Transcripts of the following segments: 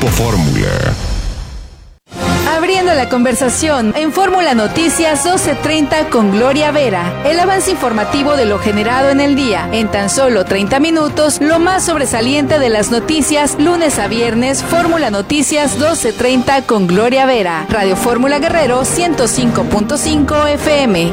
Grupo Fórmula. Abriendo la conversación en Fórmula Noticias 12:30 con Gloria Vera. El avance informativo de lo generado en el día. En tan solo 30 minutos, lo más sobresaliente de las noticias, lunes a viernes, Fórmula Noticias 12:30 con Gloria Vera. Radio Fórmula Guerrero 105.5 FM.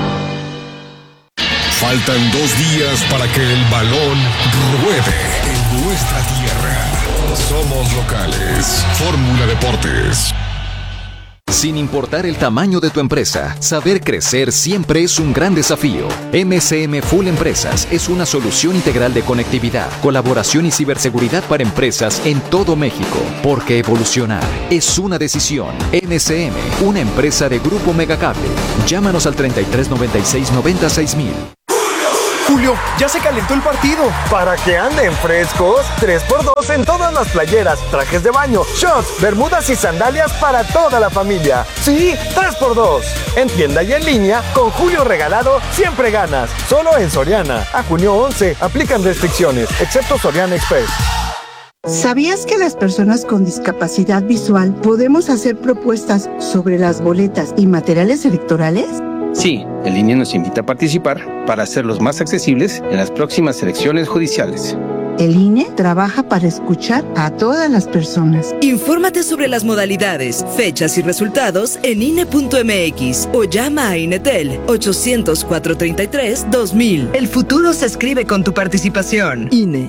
Faltan 2 días para que el balón ruede en nuestra tierra. Somos locales. Fórmula Deportes. Sin importar el tamaño de tu empresa, saber crecer siempre es un gran desafío. MCM Full Empresas es una solución integral de conectividad, colaboración y ciberseguridad para empresas en todo México. Porque evolucionar es una decisión. MCM, una empresa de Grupo Megacable. Llámanos al 33 96 96 mil. Julio, ya se calentó el partido. Para que anden frescos, 3x2 en todas las playeras, trajes de baño, shorts, bermudas y sandalias para toda la familia. Sí, 3x2. En tienda y en línea, con Julio regalado, siempre ganas. Solo en Soriana. A junio 11, aplican restricciones, excepto Soriana Express. ¿Sabías que las personas con discapacidad visual podemos hacer propuestas sobre las boletas y materiales electorales? Sí, el INE nos invita a participar para hacerlos más accesibles en las próximas elecciones judiciales. El INE trabaja para escuchar a todas las personas. Infórmate sobre las modalidades, fechas y resultados en INE.mx o llama a INETEL 800-433-2000. El futuro se escribe con tu participación. INE.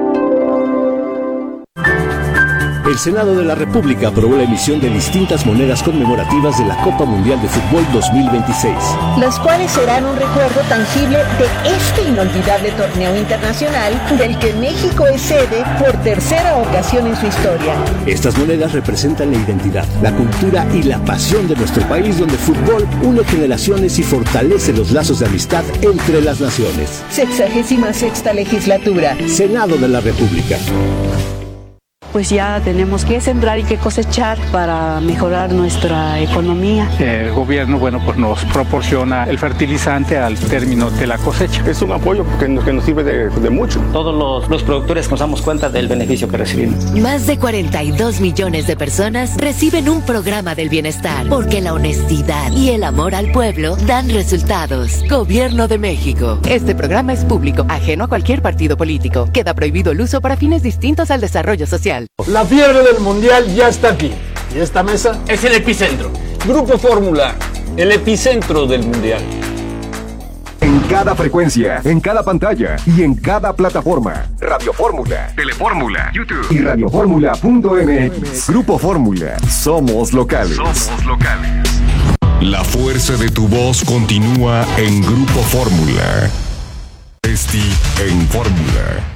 El Senado de la República aprobó la emisión de distintas monedas conmemorativas de la Copa Mundial de Fútbol 2026. Las cuales serán un recuerdo tangible de este inolvidable torneo internacional del que México es sede por tercera ocasión en su historia. Estas monedas representan la identidad, la cultura y la pasión de nuestro país, donde el fútbol une generaciones y fortalece los lazos de amistad entre las naciones. 66ª legislatura. Senado de la República. Pues ya tenemos que sembrar y que cosechar para mejorar nuestra economía. El gobierno, pues nos proporciona el fertilizante al término de la cosecha. Es un apoyo que nos sirve de mucho. Todos los productores nos damos cuenta del beneficio que recibimos. Más de 42 millones de personas reciben un programa del bienestar, porque la honestidad y el amor al pueblo dan resultados. Gobierno de México. Este programa es público, ajeno a cualquier partido político. Queda prohibido el uso para fines distintos al desarrollo social. La fiebre del mundial ya está aquí. Y esta mesa es el epicentro. Grupo Fórmula, el epicentro del mundial. En cada frecuencia, en cada pantalla y en cada plataforma. Radio Fórmula, Telefórmula, YouTube y radioformula.mx. Grupo Fórmula. Somos locales. Somos locales. La fuerza de tu voz continúa en Grupo Fórmula. Esti en Fórmula.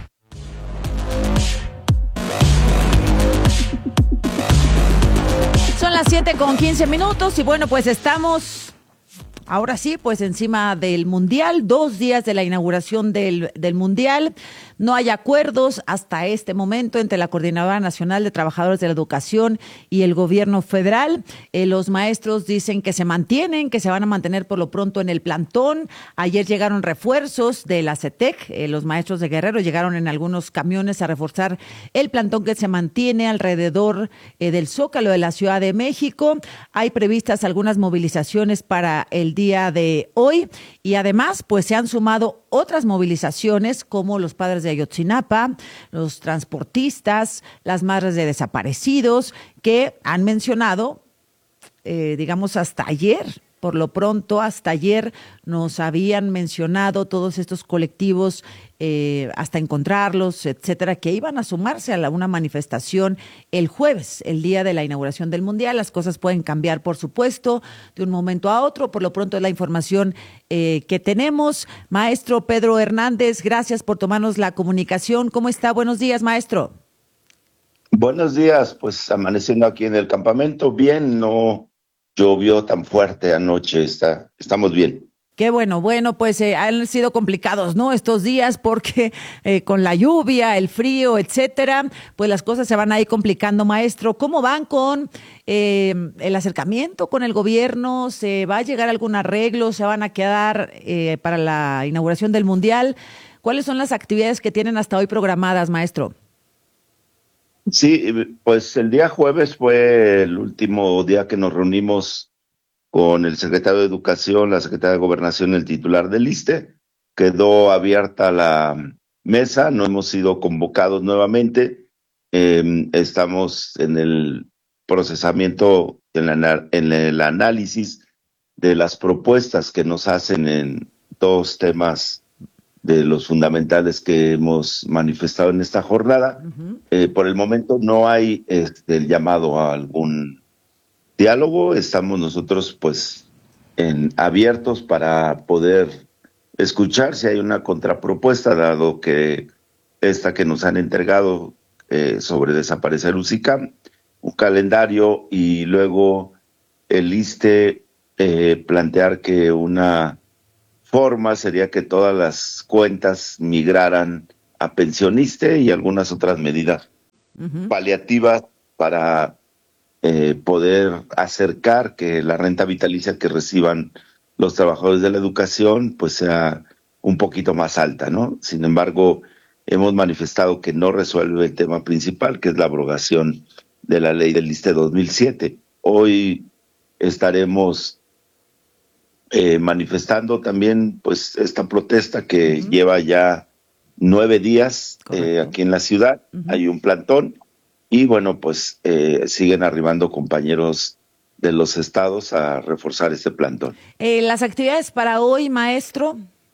Son las 7:15 y bueno, pues estamos ahora sí, pues encima del Mundial, 2 días de la inauguración del Mundial. No hay acuerdos hasta este momento entre la Coordinadora Nacional de Trabajadores de la Educación y el gobierno federal. Los maestros dicen que se mantienen, que se van a mantener por lo pronto en el plantón. Ayer llegaron refuerzos de la CETEC. Los maestros de Guerrero llegaron en algunos camiones a reforzar el plantón que se mantiene alrededor del Zócalo de la Ciudad de México. Hay previstas algunas movilizaciones para el día de hoy y además pues se han sumado otras movilizaciones como los padres de Ayotzinapa, los transportistas, las madres de desaparecidos que han mencionado, digamos hasta ayer, por lo pronto hasta ayer nos habían mencionado todos estos colectivos hasta encontrarlos, etcétera, que iban a sumarse a una manifestación el jueves, el día de la inauguración del Mundial. Las cosas pueden cambiar, por supuesto, de un momento a otro. Por lo pronto es la información que tenemos. Maestro Pedro Hernández, gracias por tomarnos la comunicación. ¿Cómo está? Buenos días, maestro. Buenos días, pues amaneciendo aquí en el campamento. Bien, no llovió tan fuerte anoche, estamos bien. Qué bueno, pues han sido complicados, ¿no? Estos días porque con la lluvia, el frío, etcétera, pues las cosas se van a ir complicando, maestro. ¿Cómo van con el acercamiento con el gobierno? ¿Se va a llegar a algún arreglo? ¿Se van a quedar para la inauguración del Mundial? ¿Cuáles son las actividades que tienen hasta hoy programadas, maestro? Sí, pues el día jueves fue el último día que nos reunimos con el secretario de Educación, la secretaria de Gobernación y el titular del ISSSTE. Quedó abierta la mesa, no hemos sido convocados nuevamente. Estamos en el procesamiento, en el análisis de las propuestas que nos hacen en dos temas de los fundamentales que hemos manifestado en esta jornada. Por el momento no hay el llamado a algún diálogo. Estamos nosotros pues abiertos para poder escuchar si hay una contrapropuesta, dado que esta que nos han entregado sobre desaparecer UCICAM, un calendario, y luego el ISSSTE plantear que una forma sería que todas las cuentas migraran a Pensioniste y algunas otras medidas paliativas para poder acercar que la renta vitalicia que reciban los trabajadores de la educación pues sea un poquito más alta, ¿no? Sin embargo, hemos manifestado que no resuelve el tema principal, que es la abrogación de la ley del ISSSTE 2007. Hoy estaremos manifestando también pues esta protesta que lleva ya 9 días aquí en la ciudad. Hay un plantón y bueno, pues siguen arribando compañeros de los estados a reforzar este plantón. Las actividades para hoy, maestro.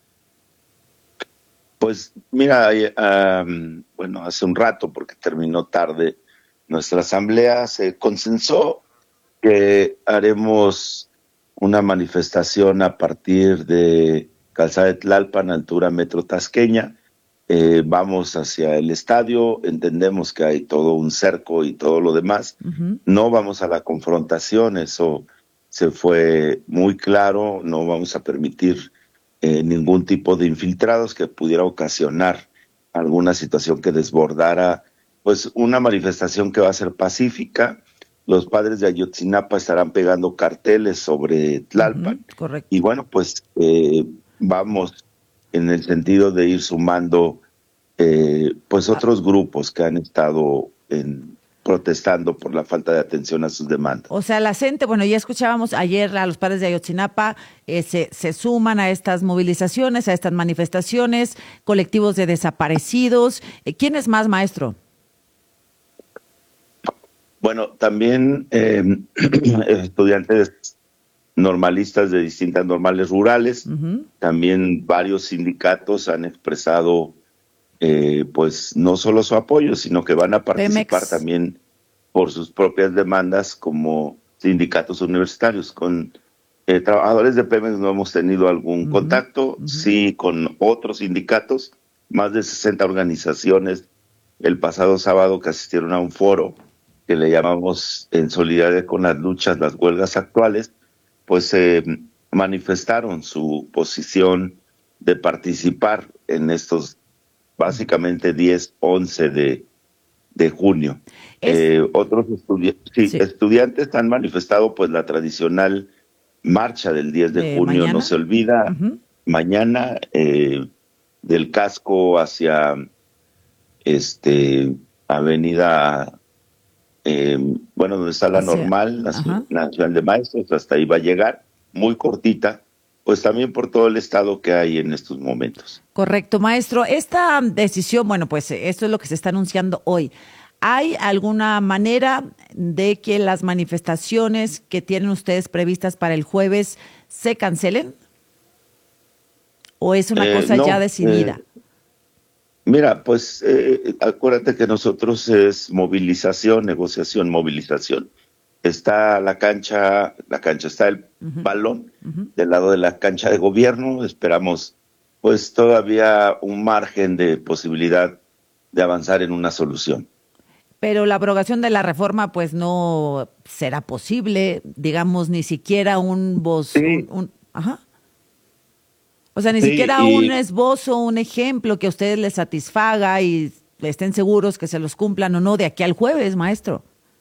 Pues mira, bueno, hace un rato, porque terminó tarde nuestra asamblea, se consensó que haremos una manifestación a partir de Calzada de Tlalpan, altura Metro Tasqueña. Vamos hacia el estadio, entendemos que hay todo un cerco y todo lo demás. No vamos a la confrontación, eso se fue muy claro. No vamos a permitir ningún tipo de infiltrados que pudiera ocasionar alguna situación que desbordara. Pues una manifestación que va a ser pacífica. Los padres de Ayotzinapa estarán pegando carteles sobre Tlalpan. Correcto. Y bueno, pues vamos en el sentido de ir sumando pues otros grupos que han estado protestando por la falta de atención a sus demandas. O sea, la gente, bueno, ya escuchábamos ayer a los padres de Ayotzinapa, se suman a estas movilizaciones, a estas manifestaciones, colectivos de desaparecidos. ¿Quiénes más, maestro? Bueno, también estudiantes normalistas de distintas normales rurales, también varios sindicatos han expresado pues no solo su apoyo, sino que van a participar Pemex también por sus propias demandas como sindicatos universitarios. Con trabajadores de Pemex no hemos tenido algún contacto, sí con otros sindicatos, más de 60 organizaciones el pasado sábado que asistieron a un foro que le llamamos En solidaridad con las luchas, las huelgas actuales, pues manifestaron su posición de participar en estos básicamente 10, 11 de junio. Otros estudiantes han manifestado pues la tradicional marcha del 10 de junio, mañana. No se olvida, mañana del casco hacia avenida, bueno, donde está la Normal, Nacional de Maestros, hasta ahí va a llegar, muy cortita, pues también por todo el estado que hay en estos momentos. Correcto, maestro. Esta decisión, bueno, pues esto es lo que se está anunciando hoy. ¿Hay alguna manera de que las manifestaciones que tienen ustedes previstas para el jueves se cancelen? ¿O es una cosa ya decidida? Mira, pues acuérdate que nosotros es movilización, negociación, movilización. Está la cancha, está el balón del lado de la cancha de gobierno. Esperamos pues todavía un margen de posibilidad de avanzar en una solución. Pero la abrogación de la reforma pues no será posible, digamos, ni siquiera un esbozo, o sea, ni siquiera un esbozo, un ejemplo que a ustedes les satisfaga y estén seguros que se los cumplan o no de aquí al jueves, maestro.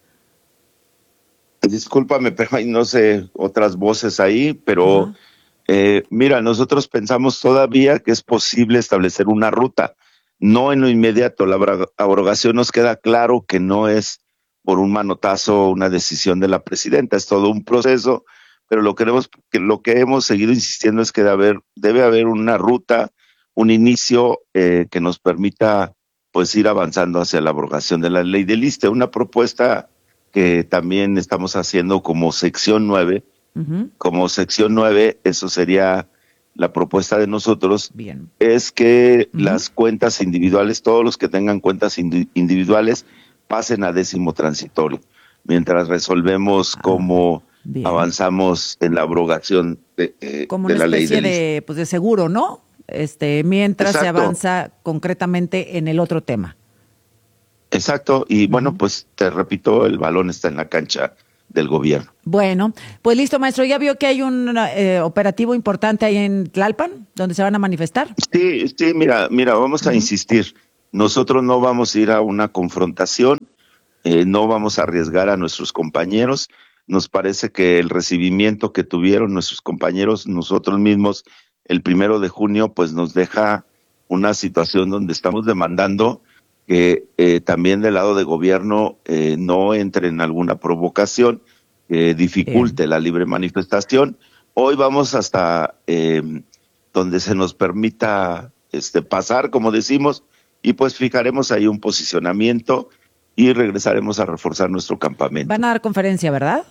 Discúlpame, pero hay no sé, otras voces ahí, pero mira, nosotros pensamos todavía que es posible establecer una ruta. no en lo inmediato. La abrogación nos queda claro que no es por un manotazo una decisión de la presidenta, es todo un proceso, pero lo que hemos seguido insistiendo es que debe haber una ruta, un inicio que nos permita pues ir avanzando hacia la abrogación de la ley del ISSSTE, una propuesta que también estamos haciendo como sección 9. Como sección 9, eso sería la propuesta de nosotros. Bien. Es que las cuentas individuales, todos los que tengan cuentas individuales, pasen a 10º transitorio, mientras resolvemos cómo avanzamos en la abrogación de la ley del ISSSTE. Como una especie de seguro, ¿no? Mientras Exacto. se avanza concretamente en el otro tema. Exacto, y bueno, pues te repito, el balón está en la cancha del gobierno. Bueno, pues listo, maestro. ¿Ya vio que hay un operativo importante ahí en Tlalpan, donde se van a manifestar? Sí, mira, vamos a insistir. Nosotros no vamos a ir a una confrontación, no vamos a arriesgar a nuestros compañeros. Nos parece que el recibimiento que tuvieron nuestros compañeros, nosotros mismos, el 1 de junio, pues nos deja una situación donde estamos demandando que también del lado de gobierno no entre en alguna provocación que dificulte la libre manifestación. Hoy vamos hasta donde se nos permita pasar, como decimos, y pues fijaremos ahí un posicionamiento y regresaremos a reforzar nuestro campamento. Van a dar conferencia, ¿verdad?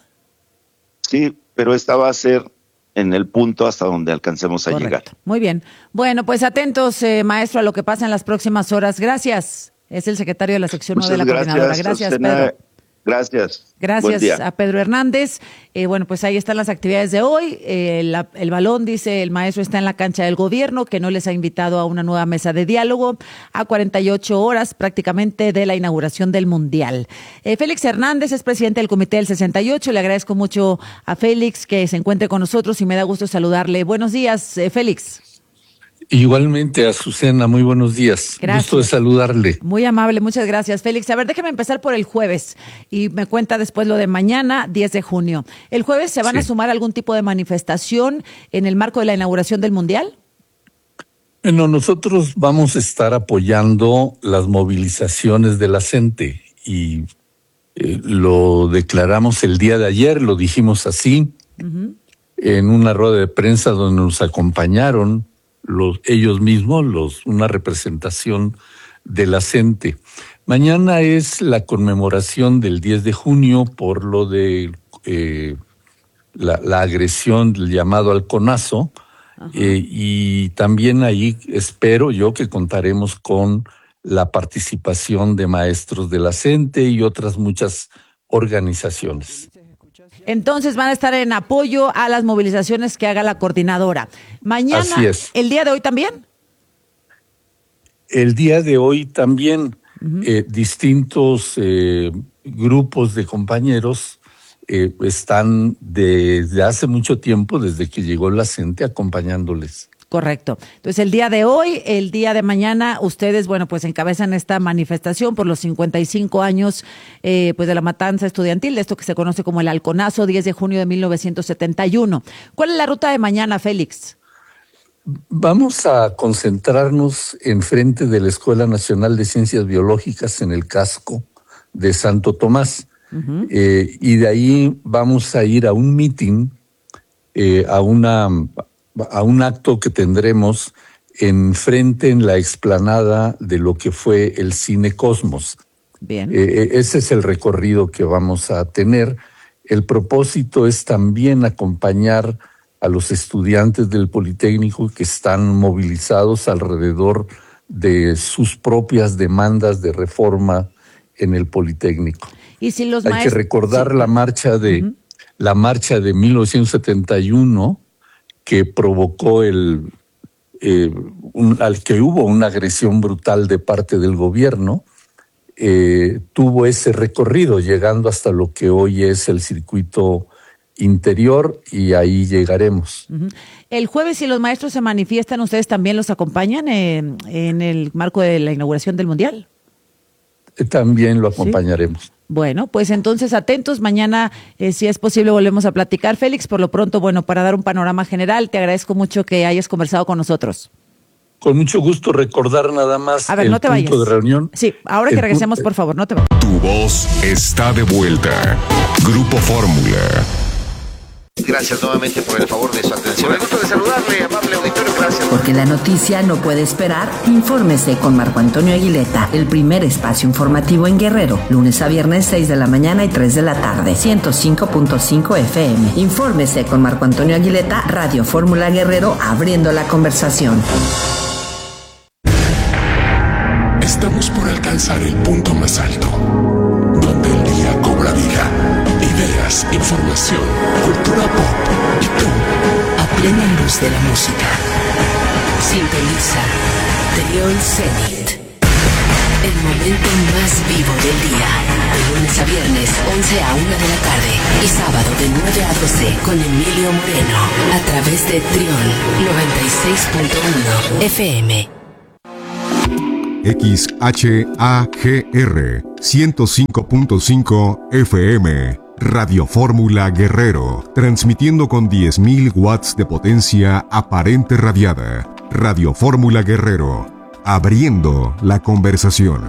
Sí, pero esta va a ser en el punto hasta donde alcancemos a llegar. Muy bien. Bueno, pues atentos, maestro, a lo que pasa en las próximas horas. Gracias. Es el secretario de la sección 9 de la coordinadora. Gracias, Pedro. Gracias. Gracias a Pedro Hernández. Bueno, pues ahí están las actividades de hoy. El balón, dice el maestro, está en la cancha del gobierno, que no les ha invitado a una nueva mesa de diálogo a 48 horas prácticamente de la inauguración del Mundial. Félix Hernández es presidente del Comité del 68. Le agradezco mucho a Félix que se encuentre con nosotros y me da gusto saludarle. Buenos días, Félix. Igualmente, Azucena, muy buenos días. Gracias. Gusto de saludarle. Muy amable, muchas gracias, Félix. A ver, déjeme empezar por el jueves y me cuenta después lo de mañana, 10 de junio. ¿El jueves se van a sumar algún tipo de manifestación en el marco de la inauguración del Mundial? Bueno, nosotros vamos a estar apoyando las movilizaciones de la gente y lo declaramos el día de ayer, lo dijimos así, en una rueda de prensa donde nos acompañaron ellos mismos, una representación de la gente. Mañana es la conmemoración del 10 de junio por lo de la agresión del llamado halconazo, y también ahí espero yo que contaremos con la participación de maestros de la CENTE y otras muchas organizaciones. Entonces van a estar en apoyo a las movilizaciones que haga la coordinadora. Mañana, así es. ¿El día de hoy también? El día de hoy también distintos grupos de compañeros están desde hace mucho tiempo, desde que llegó la CENTE, acompañándoles. Correcto. Entonces, el día de hoy, el día de mañana, ustedes, bueno, pues encabezan esta manifestación por los 55 años pues de la matanza estudiantil, de esto que se conoce como el halconazo, 10 de junio de 1971. ¿Cuál es la ruta de mañana, Félix? Vamos a concentrarnos enfrente de la Escuela Nacional de Ciencias Biológicas en el casco de Santo Tomás. Y de ahí vamos a ir a un meeting, a un acto que tendremos enfrente en la explanada de lo que fue el Cine Cosmos. Bien. Ese es el recorrido que vamos a tener. El propósito es también acompañar a los estudiantes del Politécnico que están movilizados alrededor de sus propias demandas de reforma en el Politécnico. ¿Y si los Hay que recordar la marcha de 1971 que provocó al que hubo una agresión brutal de parte del gobierno, tuvo ese recorrido llegando hasta lo que hoy es el circuito interior y ahí llegaremos. El jueves, si los maestros se manifiestan, ¿ustedes también los acompañan en el marco de la inauguración del Mundial? También lo acompañaremos. Bueno, pues entonces atentos, mañana si es posible volvemos a platicar. Félix, por lo pronto, bueno, para dar un panorama general, te agradezco mucho que hayas conversado con nosotros. con mucho gusto recordar nada más a ver, no te punto vayas. de reunión. Sí, ahora que regresemos, por favor, no te vayas. Tu voz está de vuelta. Grupo Fórmula. Gracias nuevamente por el favor de su atención. Me gusto de saludarle, amable auditorio, gracias. Porque la noticia no puede esperar, infórmese con Marco Antonio Aguileta, el primer espacio informativo en Guerrero, lunes a viernes 6 de la mañana y 3 de la tarde, 105.5 FM. Infórmese con Marco Antonio Aguileta, Radio Fórmula Guerrero, abriendo la conversación. Estamos por alcanzar el punto más alto, donde el día cobra vida. Ideas, información, cultura pop y tú, a plena luz de la música. Sintoniza Trión Zenit. El momento más vivo del día. De lunes a viernes, 11 a 1 de la tarde. Y sábado de 9 a 12 con Emilio Moreno. A través de Trión 96.1 FM. XHAGR 105.5 FM. Radio Fórmula Guerrero, transmitiendo con 10.000 watts de potencia aparente radiada. Radio Fórmula Guerrero, abriendo la conversación.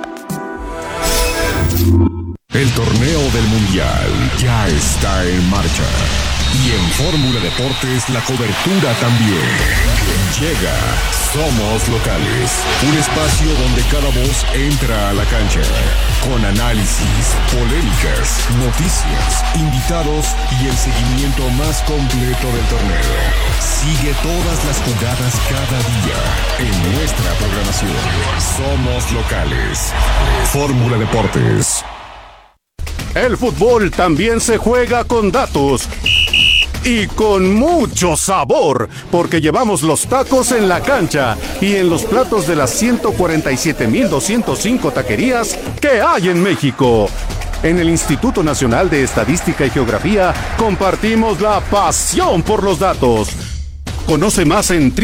El torneo del Mundial ya está en marcha. Y en Fórmula Deportes la cobertura también. Llega Somos Locales, un espacio donde cada voz entra a la cancha, con análisis, polémicas, noticias, invitados y el seguimiento más completo del torneo. Sigue todas las jugadas cada día en nuestra programación. Somos Locales. Fórmula Deportes. El fútbol también se juega con datos. Y con mucho sabor, porque llevamos los tacos en la cancha y en los platos de las 147,205 taquerías que hay en México. En el Instituto Nacional de Estadística y Geografía compartimos la pasión por los datos. Conoce más en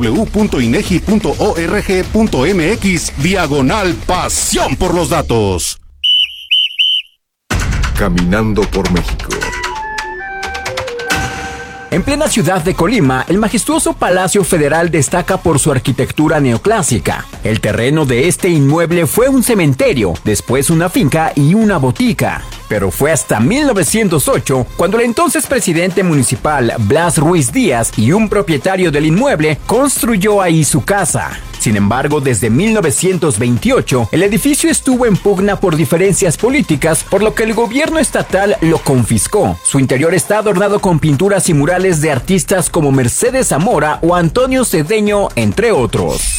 www.inegi.org.mx/pasión por los datos. Caminando por México. En plena ciudad de Colima, el majestuoso Palacio Federal destaca por su arquitectura neoclásica. El terreno de este inmueble fue un cementerio, después una finca y una botica. Pero fue hasta 1908 cuando el entonces presidente municipal Blas Ruiz Díaz y un propietario del inmueble construyó ahí su casa. Sin embargo, desde 1928, el edificio estuvo en pugna por diferencias políticas, por lo que el gobierno estatal lo confiscó. Su interior está adornado con pinturas y murales de artistas como Mercedes Zamora o Antonio Cedeño, entre otros.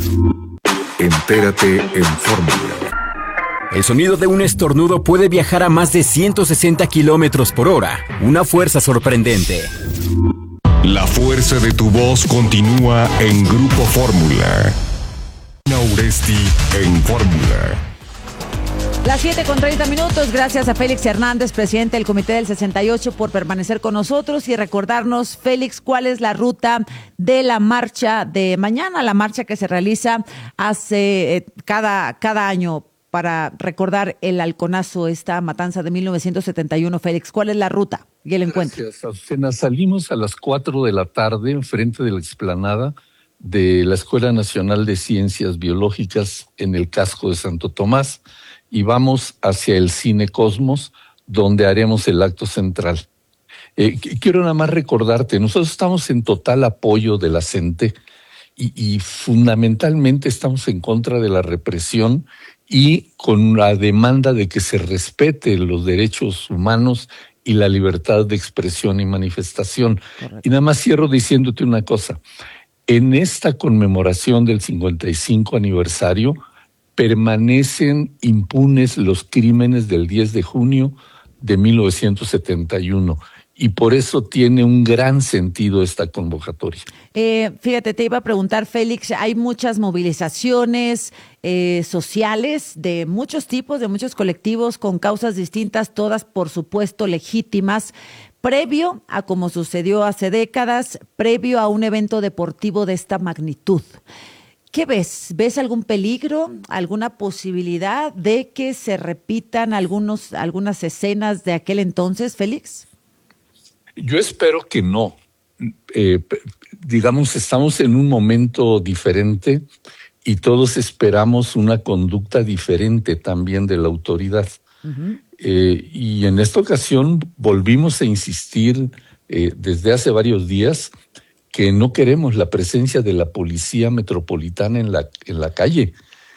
Entérate en Fórmula. El sonido de un estornudo puede viajar a más de 160 kilómetros por hora, una fuerza sorprendente. La fuerza de tu voz continúa en Grupo Fórmula. Uresti en Fórmula. Las 7:30. Gracias a Félix Hernández, presidente del Comité del 68, por permanecer con nosotros y recordarnos, Félix, cuál es la ruta de la marcha de mañana, la marcha que se realiza hace cada año para recordar el halconazo, esta matanza de 1971. Félix, ¿cuál es la ruta y el encuentro? Gracias, Azucena. Salimos a las 4 de la tarde enfrente de la explanada de la Escuela Nacional de Ciencias Biológicas en el casco de Santo Tomás y vamos hacia el Cine Cosmos, donde haremos el acto central. Quiero nada más recordarte, nosotros estamos en total apoyo de la CENTE y fundamentalmente estamos en contra de la represión y con la demanda de que se respeten los derechos humanos y la libertad de expresión y manifestación. Correcto. Y nada más cierro diciéndote una cosa. En esta conmemoración del 55 aniversario permanecen impunes los crímenes del 10 de junio de 1971. Y por eso tiene un gran sentido esta convocatoria. Fíjate, te iba a preguntar, Félix, hay muchas movilizaciones sociales de muchos tipos, de muchos colectivos con causas distintas, todas por supuesto legítimas, previo a como sucedió hace décadas, previo a un evento deportivo de esta magnitud. ¿Qué ves? ¿Ves algún peligro, alguna posibilidad de que se repitan algunas escenas de aquel entonces, Félix? Yo espero que no, digamos, estamos en un momento diferente y todos esperamos una conducta diferente también de la autoridad. Uh-huh. Y en esta ocasión volvimos a insistir desde hace varios días que no queremos la presencia de la policía metropolitana en la calle.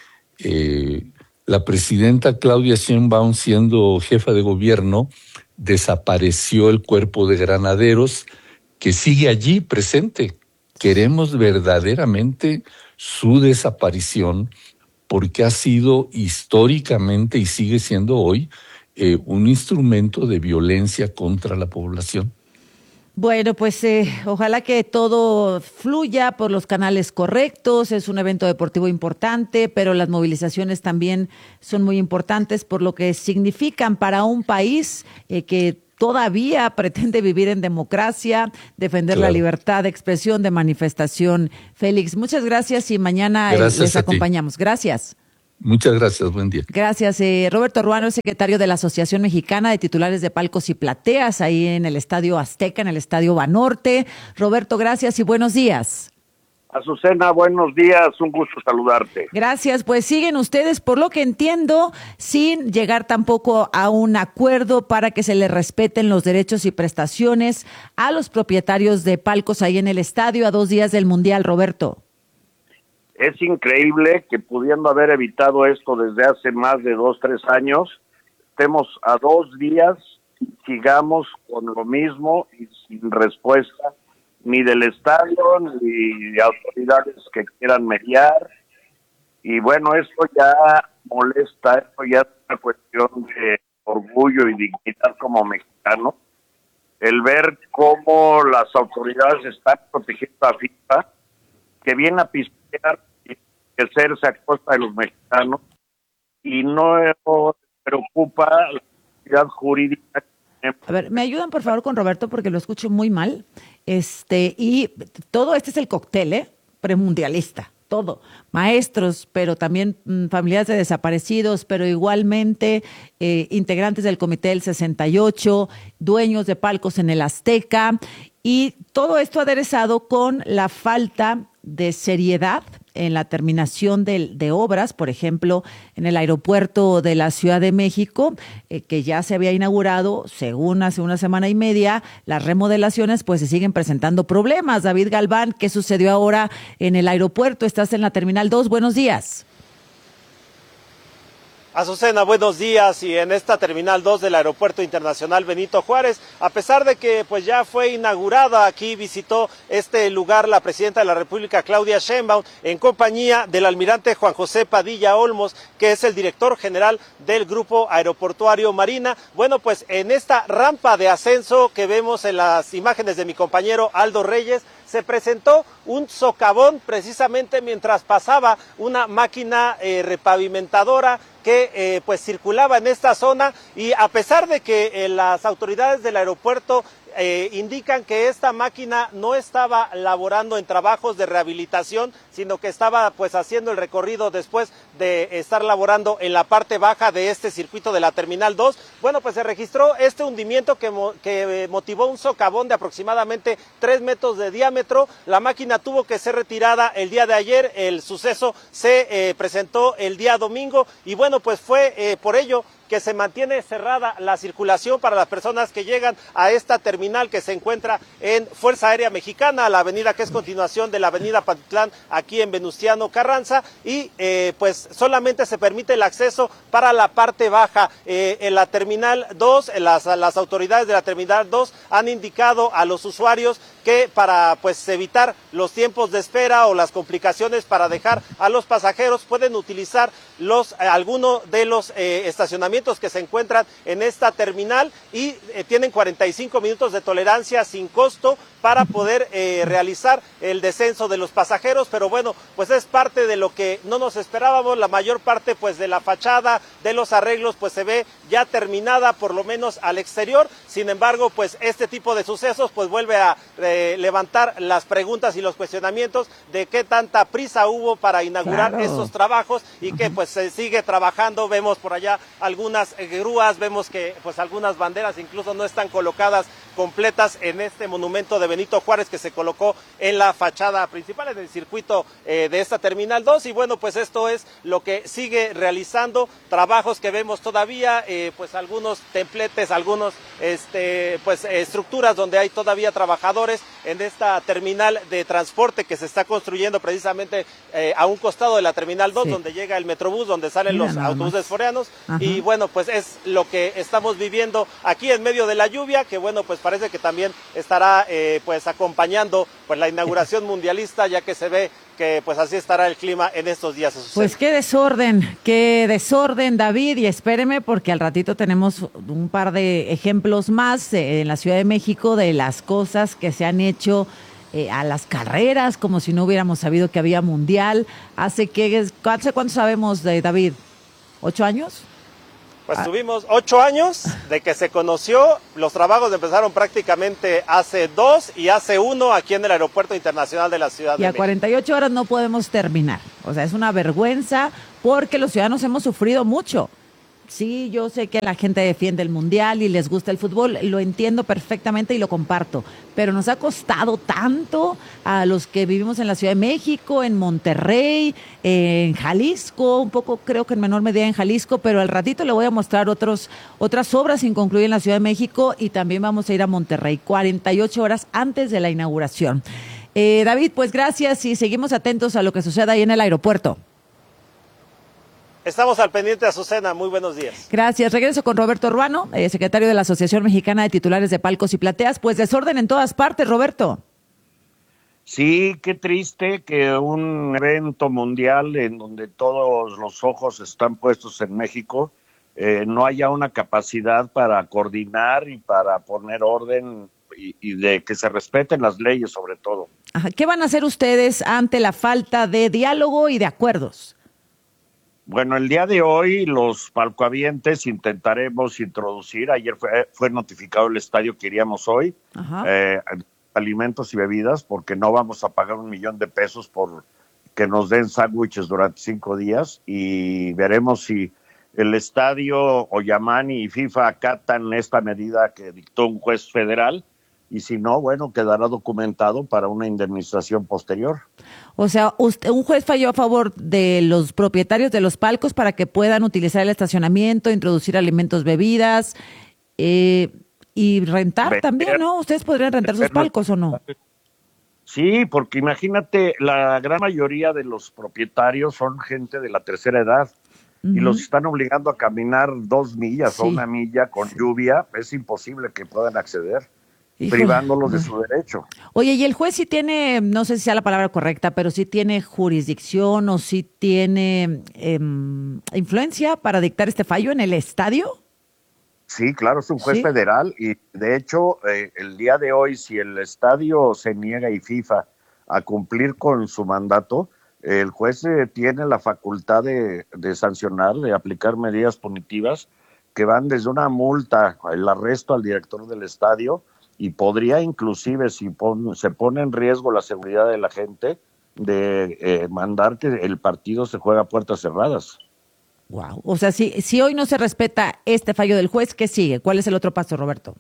La presidenta Claudia Sheinbaum, siendo jefa de gobierno, desapareció el cuerpo de granaderos que sigue allí presente. Queremos verdaderamente su desaparición porque ha sido históricamente y sigue siendo hoy un instrumento de violencia contra la población. Bueno, pues ojalá que todo fluya por los canales correctos. Es un evento deportivo importante, pero las movilizaciones también son muy importantes por lo que significan para un país que todavía pretende vivir en democracia, defender la libertad de expresión, de manifestación. Félix, muchas gracias y mañana les acompañamos. Gracias. Muchas gracias, buen día. Gracias. Roberto Ruano, secretario de la Asociación Mexicana de Titulares de Palcos y Plateas, ahí en el Estadio Azteca, en el Estadio Banorte. Roberto, gracias y buenos días. Azucena, buenos días, un gusto saludarte. Gracias, pues siguen ustedes, por lo que entiendo, sin llegar tampoco a un acuerdo para que se les respeten los derechos y prestaciones a los propietarios de palcos ahí en el estadio a 2 días del Mundial, Roberto. Es increíble que pudiendo haber evitado esto desde hace más de 2-3 años, estemos a 2 días y sigamos con lo mismo y sin respuesta ni del estadio ni de autoridades que quieran mediar. Y bueno, esto ya molesta, esto ya es una cuestión de orgullo y dignidad como mexicano, el ver cómo las autoridades están protegiendo a FIFA, que viene a pisotear y enriquecerse a costa de los mexicanos, y no preocupa la seguridad jurídica. A ver, ¿me ayudan por favor con Roberto porque lo escucho muy mal? Y todo este es el cóctel, premundialista, todo. Maestros, pero también familiares de desaparecidos, pero igualmente integrantes del Comité del 68, dueños de palcos en el Azteca, y todo esto aderezado con la falta de seriedad en la terminación de obras, por ejemplo, en el aeropuerto de la Ciudad de México, que ya se había inaugurado, según hace una semana y media, las remodelaciones pues se siguen presentando problemas. David Galván, ¿qué sucedió ahora en el aeropuerto? Estás en la Terminal 2, buenos días. Azucena, buenos días. Y en esta Terminal 2 del Aeropuerto Internacional Benito Juárez, a pesar de que pues ya fue inaugurada, aquí visitó este lugar la presidenta de la República, Claudia Sheinbaum, en compañía del almirante Juan José Padilla Olmos, que es el director general del Grupo Aeroportuario Marina. Bueno, pues en esta rampa de ascenso que vemos en las imágenes de mi compañero Aldo Reyes, se presentó un socavón precisamente mientras pasaba una máquina repavimentadora que pues circulaba en esta zona, y a pesar de que las autoridades del aeropuerto indican que esta máquina no estaba laborando en trabajos de rehabilitación, sino que estaba pues haciendo el recorrido después de estar laborando en la parte baja de este circuito de la Terminal 2. Bueno, pues se registró este hundimiento que motivó un socavón de aproximadamente 3 metros de diámetro. La máquina tuvo que ser retirada el día de ayer, el suceso se presentó el día domingo, y bueno, pues fue por ello que se mantiene cerrada la circulación para las personas que llegan a esta terminal que se encuentra en Fuerza Aérea Mexicana, la avenida que es continuación de la avenida Pantitlán, aquí en Venustiano Carranza, y pues solamente se permite el acceso para la parte baja. En la Terminal 2, las autoridades de la Terminal 2 han indicado a los usuarios que para pues evitar los tiempos de espera o las complicaciones para dejar a los pasajeros, pueden utilizar alguno de los estacionamientos que se encuentran en esta terminal, y tienen 45 minutos de tolerancia sin costo para poder realizar el descenso de los pasajeros. Pero bueno, pues es parte de lo que no nos esperábamos. La mayor parte pues de la fachada, de los arreglos, pues se ve ya terminada, por lo menos al exterior. Sin embargo, pues este tipo de sucesos pues vuelve a levantar las preguntas y los cuestionamientos de qué tanta prisa hubo para inaugurar estos trabajos, y que pues se sigue trabajando. Vemos por allá algunas grúas, vemos que pues algunas banderas incluso no están colocadas completas en este monumento de Benito Juárez que se colocó en la fachada principal, en el circuito de esta Terminal 2. Y bueno, pues esto es lo que sigue realizando, trabajos que vemos todavía, pues algunos templetes, algunos estructuras donde hay todavía trabajadores en esta terminal de transporte que se está construyendo precisamente a un costado de la Terminal 2, donde llega el Metrobús, donde salen los autobuses foráneos. Y bueno, pues es lo que estamos viviendo aquí en medio de la lluvia, que bueno, pues parece que también estará pues acompañando pues la inauguración mundialista, ya que se ve que pues así estará el clima en estos días. Pues qué desorden, David, y espéreme porque al ratito tenemos un par de ejemplos más en la Ciudad de México de las cosas que se han hecho a las carreras, como si no hubiéramos sabido que había mundial. ¿Hace cuánto sabemos de David? ¿8 años? Pues tuvimos 8 años de que se conoció, los trabajos empezaron prácticamente hace 2 y hace 1 aquí en el Aeropuerto Internacional de la Ciudad de México. Y a 48 horas no podemos terminar, o sea, es una vergüenza porque los ciudadanos hemos sufrido mucho. Sí, yo sé que la gente defiende el mundial y les gusta el fútbol, lo entiendo perfectamente y lo comparto, pero nos ha costado tanto a los que vivimos en la Ciudad de México, en Monterrey, en Jalisco, un poco creo que en menor medida en Jalisco, pero al ratito le voy a mostrar otras obras sin concluir en la Ciudad de México y también vamos a ir a Monterrey, 48 horas antes de la inauguración. David, pues gracias y seguimos atentos a lo que suceda ahí en el aeropuerto. Estamos al pendiente, Azucena. Muy buenos días. Gracias. Regreso con Roberto Ruano, secretario de la Asociación Mexicana de Titulares de Palcos y Plateas. Pues desorden en todas partes, Roberto. Sí, qué triste que un evento mundial en donde todos los ojos están puestos en México no haya una capacidad para coordinar y para poner orden y de que se respeten las leyes sobre todo. Ajá. ¿Qué van a hacer ustedes ante la falta de diálogo y de acuerdos? Bueno, el día de hoy los palcohabientes intentaremos introducir, ayer fue notificado el estadio que iríamos hoy, alimentos y bebidas, porque no vamos a pagar $1 millón por que nos den sándwiches durante 5 días y veremos si el estadio, Oyamani y FIFA acatan esta medida que dictó un juez federal y si no, bueno, quedará documentado para una indemnización posterior. O sea, un juez falló a favor de los propietarios de los palcos para que puedan utilizar el estacionamiento, introducir alimentos, bebidas y rentar también, ¿no? ¿Ustedes podrían rentar sus palcos o no? Sí, porque imagínate, la gran mayoría de los propietarios son gente de la tercera edad y los están obligando a caminar 2 millas o 1 milla con lluvia. Es imposible que puedan acceder. Privándolos de su derecho. Oye, ¿y el juez sí tiene, no sé si sea la palabra correcta, pero sí tiene jurisdicción o sí tiene influencia para dictar este fallo en el estadio? Sí, claro, es un juez federal y de hecho el día de hoy si el estadio se niega y FIFA a cumplir con su mandato, el juez tiene la facultad de sancionar, de aplicar medidas punitivas que van desde una multa, el arresto al director del estadio, y podría inclusive, si se pone en riesgo la seguridad de la gente, de mandar que el partido se juegue a puertas cerradas. Wow. O sea, si hoy no se respeta este fallo del juez, ¿qué sigue? ¿Cuál es el otro paso, Roberto?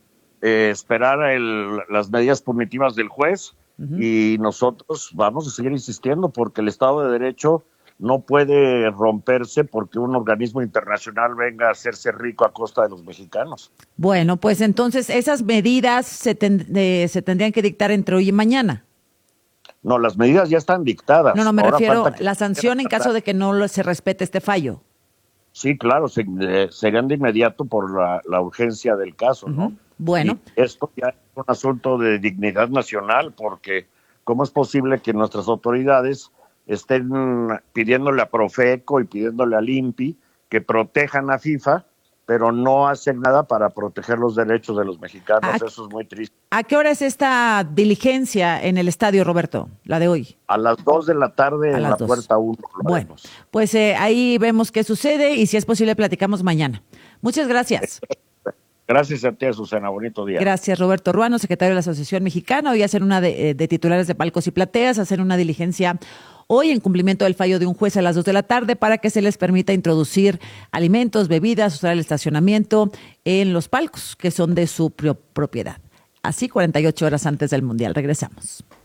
Esperar las medidas punitivas del juez y nosotros vamos a seguir insistiendo porque el Estado de Derecho no puede romperse porque un organismo internacional venga a hacerse rico a costa de los mexicanos. Bueno, pues entonces esas medidas se tendrían que dictar entre hoy y mañana. No, las medidas ya están dictadas. No, me refiero a la sanción en caso de que no se respete este fallo. Sí, claro, serían de inmediato por la urgencia del caso, ¿no? Bueno. Y esto ya es un asunto de dignidad nacional porque ¿cómo es posible que nuestras autoridades estén pidiéndole a Profeco y pidiéndole al INPI que protejan a FIFA, pero no hacen nada para proteger los derechos de los mexicanos? Eso es muy triste. ¿A qué hora es esta diligencia en el estadio, Roberto, la de hoy? A las 2 de la tarde en la puerta 1. Bueno, pues ahí vemos qué sucede y si es posible platicamos mañana. Muchas gracias. Gracias a ti, Susana. Bonito día. Gracias, Roberto Ruano, secretario de la Asociación Mexicana. Hoy hacen una de titulares de palcos y plateas, hacen una diligencia hoy en cumplimiento del fallo de un juez a las 2 de la tarde para que se les permita introducir alimentos, bebidas, usar el estacionamiento en los palcos que son de su propiedad. así 48 horas antes del Mundial. Regresamos.